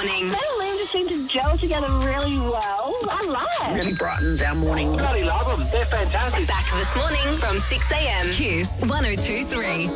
morning. They and Liam just seem to gel together really well. I love it. Really brightens our morning. Bloody love them. They're fantastic. Back this morning from 6 a.m. Kiss 102.3.